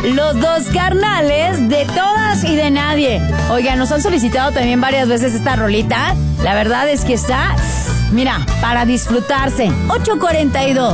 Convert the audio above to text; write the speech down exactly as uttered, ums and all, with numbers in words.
Los dos carnales de todas y de nadie. Oigan, nos han solicitado también varias veces esta rolita. La verdad es que está, mira, para disfrutarse. ocho cuarenta y dos.